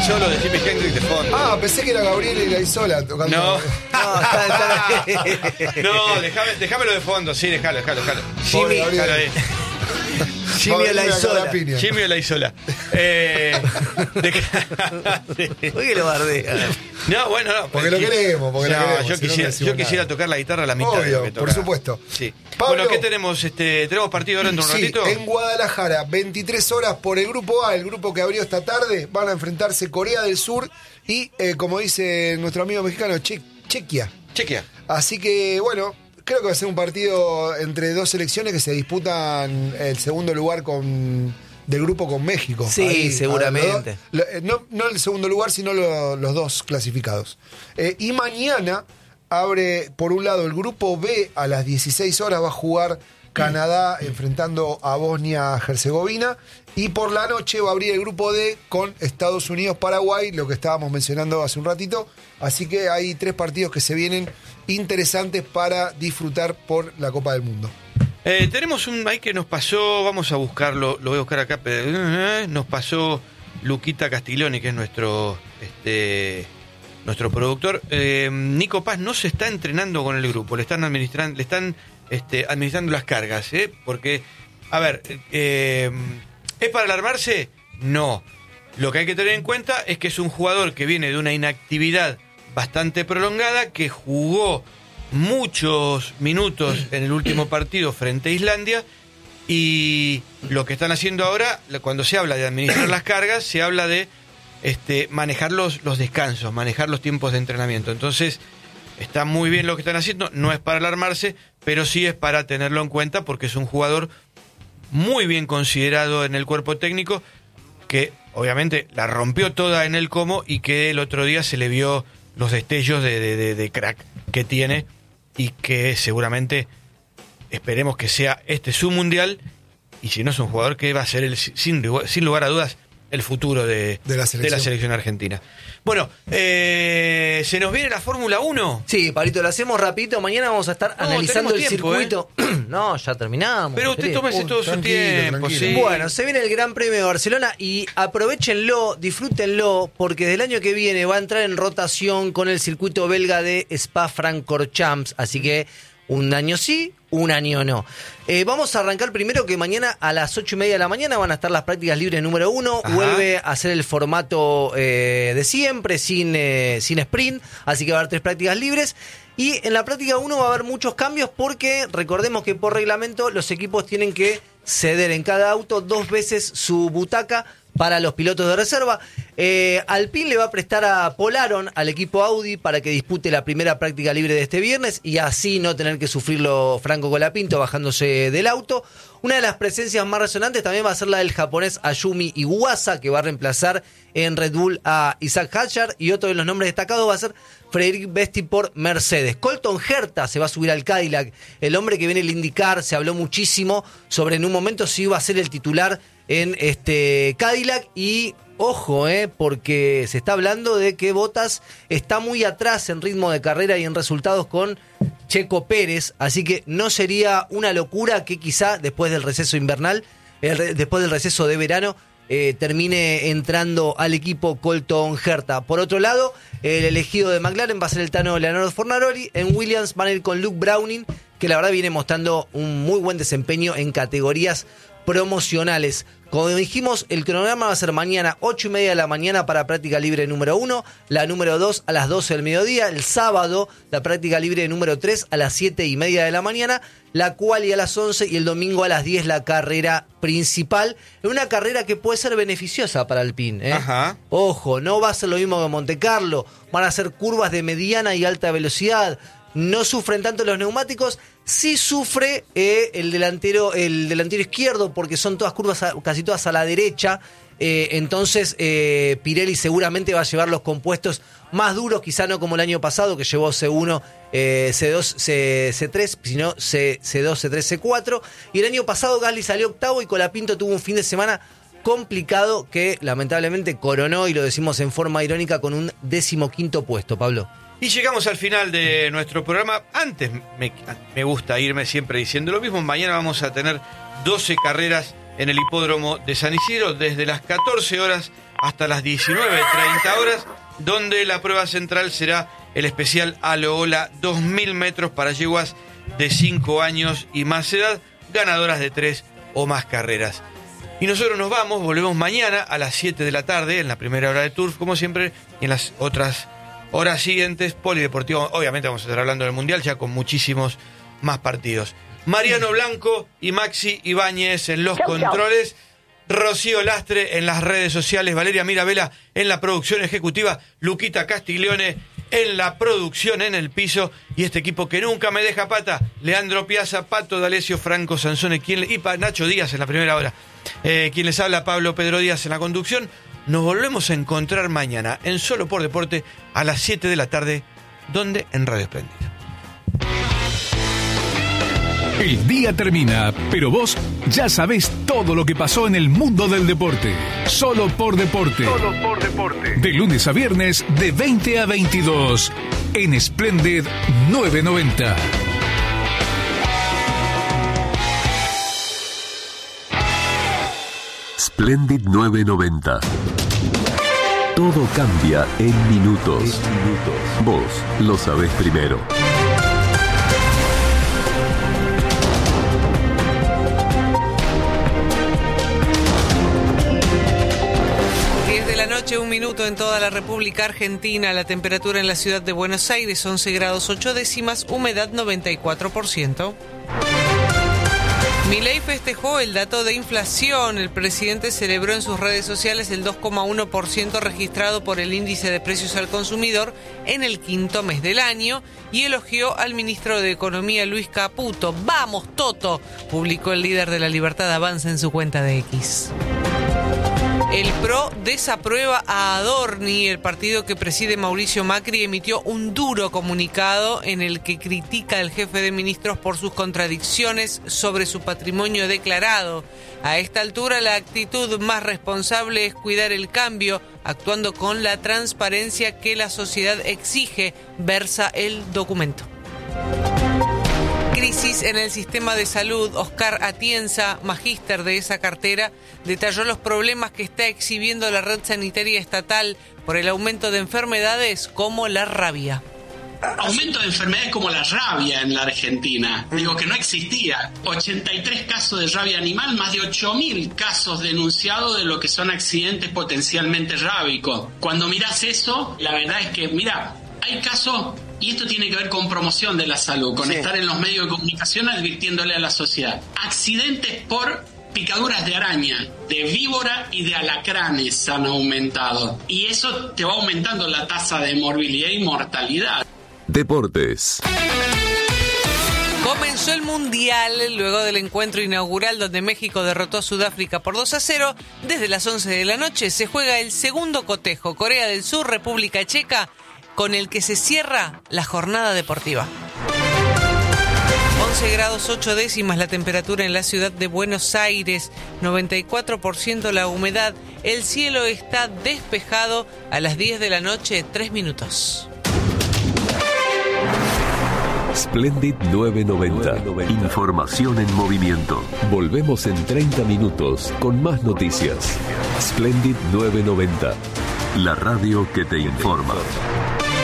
solo de Jimi Hendrix de fondo. Ah, pensé que era Gabriel y Laisola tocando. No. está. No, déjamelo de fondo, sí, déjalo. Pobre Jimmy, Déjalo ahí. Jimmy Pobre, Olaizola. la piña. Jimmy Olaizola. ¿Por qué lo bardea? No, bueno, no. Porque lo queremos, porque lo queremos, Yo si no, no quisiera, decimos nada. tocar la guitarra a la mitad de lo Obvio, que por toca. supuesto. Sí. Pablo, Bueno, ¿qué tenemos? ¿Tenemos partido ahora dentro de un Sí, ratito? en Guadalajara, 23 horas por el grupo A, el grupo que abrió esta tarde, van a enfrentarse Corea del Sur y, como dice nuestro amigo mexicano, Chequia. Chequea. Así que, bueno, creo que va a ser un partido entre dos selecciones que se disputan el segundo lugar del grupo con México. Sí, Ahí, seguramente. No el segundo lugar, sino los dos clasificados. Y mañana abre, por un lado, el grupo B a las 16 horas va a jugar Canadá enfrentando a Bosnia-Herzegovina. Y por la noche va a abrir el grupo D con Estados Unidos-Paraguay, lo que estábamos mencionando hace un ratito. Así que hay 3 partidos que se vienen interesantes para disfrutar por la Copa del Mundo. Tenemos un ahí que nos pasó, vamos a buscarlo, lo voy a buscar acá, pero, nos pasó Luquita Castiglioni, que es nuestro productor. Nico Paz no se está entrenando con el grupo, le están administrando las cargas, porque, a ver, ¿es para alarmarse? No. Lo que hay que tener en cuenta es que es un jugador que viene de una inactividad bastante prolongada, que jugó muchos minutos en el último partido frente a Islandia, y lo que están haciendo ahora, cuando se habla de administrar las cargas, se habla de manejar los descansos, manejar los tiempos de entrenamiento. Entonces, está muy bien lo que están haciendo, no es para alarmarse, pero sí es para tenerlo en cuenta, porque es un jugador muy bien considerado en el cuerpo técnico, que obviamente la rompió toda en el Como, y que el otro día se le vio los destellos de crack que tiene, y que seguramente esperemos que sea su mundial, y si no es un jugador que va a ser sin lugar a dudas el futuro de la selección argentina. Bueno, ¿se nos viene la Fórmula 1? Sí, Pablito, lo hacemos rapidito. Mañana vamos a estar analizando el circuito. No, ya terminamos. Pero usted tómese todo su tiempo. Sí. Bueno, se viene el Gran Premio de Barcelona y aprovéchenlo, disfrútenlo, porque del año que viene va a entrar en rotación con el circuito belga de Spa-Francorchamps. Así que un año sí, un año no. Vamos a arrancar primero que mañana a las 8:30 de la mañana van a estar las prácticas libres número 1. Ajá. Vuelve a ser el formato de siempre, sin sprint. Así que va a haber 3 prácticas libres. Y en la práctica 1 va a haber muchos cambios, porque recordemos que por reglamento los equipos tienen que ceder en cada auto 2 veces su butaca para los pilotos de reserva. Alpine le va a prestar a Polaron al equipo Audi para que dispute la primera práctica libre de este viernes, y así no tener que sufrirlo Franco Colapinto bajándose del auto. Una de las presencias más resonantes también va a ser la del japonés Ayumi Iwasa, que va a reemplazar en Red Bull a Isaac Hadjar, y otro de los nombres destacados va a ser Frédéric Vesti por Mercedes. Colton Herta se va a subir al Cadillac, el hombre que viene el IndyCar. Se habló muchísimo sobre en un momento si iba a ser el titular en Cadillac, y ojo, porque se está hablando de que Bottas está muy atrás en ritmo de carrera y en resultados con Checo Pérez, así que no sería una locura que quizá después del receso invernal, después del receso de verano, termine entrando al equipo Colton Herta. Por otro lado, el elegido de McLaren va a ser el tano Leonardo Fornaroli. En Williams van a ir con Luke Browning, que la verdad viene mostrando un muy buen desempeño en categorías promocionales. Como dijimos, el cronograma va a ser mañana 8:30 de la mañana para práctica libre número 1, la número 2 a las 12 del mediodía, el sábado la práctica libre número 3 a las 7:30 de la mañana, la quali a las 11 y el domingo a las 10 la carrera principal, en una carrera que puede ser beneficiosa para Alpine. Ajá. Ojo, no va a ser lo mismo que Monte Carlo, van a ser curvas de mediana y alta velocidad. No sufren tanto los neumáticos, sí sufre el delantero izquierdo, porque son todas curvas casi todas a la derecha. Entonces Pirelli seguramente va a llevar los compuestos más duros, quizá no como el año pasado, que llevó C1, C2, C3, sino C2, C3, C4. Y el año pasado Gasly salió octavo y Colapinto tuvo un fin de semana complicado que lamentablemente coronó, y lo decimos en forma irónica, con un 15º puesto, Pablo. Y llegamos al final de nuestro programa. Antes me gusta irme siempre diciendo lo mismo. Mañana vamos a tener 12 carreras en el hipódromo de San Isidro desde las 14 horas hasta las 19:30 horas, donde la prueba central será el especial Alohola 2000 metros para yeguas de 5 años y más edad, ganadoras de 3 o más carreras. Y nosotros volvemos mañana a las 7 de la tarde, en la primera hora de Turf, como siempre, y en las otras horas siguientes, polideportivo. Obviamente vamos a estar hablando del Mundial, ya con muchísimos más partidos. Mariano Blanco y Maxi Ibáñez en los controles. Rocío Lastre en las redes sociales, Valeria Mirabella en la producción ejecutiva, Luquita Castiglione en la producción en el piso, y este equipo que nunca me deja pata, Leandro Piazza, Pato D'Alessio, Franco Sansone y Nacho Díaz en la primera hora. Quien les habla, Pablo Pedro Díaz en la conducción. Nos volvemos a encontrar mañana en Solo por Deporte a las 7 de la tarde, donde en Radio Espléndida. El día termina, pero vos ya sabés todo lo que pasó en el mundo del deporte. Solo por Deporte. Solo por Deporte. De lunes a viernes, de 20 a 22. En Splendid 990. Splendid 990. Todo cambia en minutos. Vos lo sabés primero. Noche, 1 minuto en toda la República Argentina. La temperatura en la ciudad de Buenos Aires, 11 grados 8 décimas, humedad 94%. Milei festejó el dato de inflación. El presidente celebró en sus redes sociales el 2,1% registrado por el índice de precios al consumidor en el quinto mes del año y elogió al ministro de Economía, Luis Caputo. ¡Vamos, Toto!, publicó el líder de La Libertad Avanza en su cuenta de X. El PRO desaprueba a Adorni. El partido que preside Mauricio Macri emitió un duro comunicado en el que critica al jefe de ministros por sus contradicciones sobre su patrimonio declarado. A esta altura, la actitud más responsable es cuidar el cambio, actuando con la transparencia que la sociedad exige, versa el documento. Crisis en el sistema de salud. Oscar Atienza, magíster de esa cartera, detalló los problemas que está exhibiendo la red sanitaria estatal por el aumento de enfermedades como la rabia. Aumento de enfermedades como la rabia en la Argentina. Digo que no existía. 83 casos de rabia animal, más de 8.000 casos denunciados de lo que son accidentes potencialmente rábicos. Cuando mirás eso, la verdad es que, mira, hay casos... Y esto tiene que ver con promoción de la salud, con estar en los medios de comunicación advirtiéndole a la sociedad. Accidentes por picaduras de araña, de víbora y de alacranes han aumentado. Y eso te va aumentando la tasa de morbilidad y mortalidad. Deportes. Comenzó el Mundial luego del encuentro inaugural donde México derrotó a Sudáfrica por 2-0. Desde las 11 de la noche se juega el segundo cotejo, Corea del Sur, República Checa, con el que se cierra la jornada deportiva. 11 grados 8 décimas la temperatura en la ciudad de Buenos Aires, 94% la humedad, el cielo está despejado a las 10 de la noche, 3 minutos. Splendid 990. Información en movimiento. Volvemos en 30 minutos con más noticias. Splendid 990. La radio que te informa.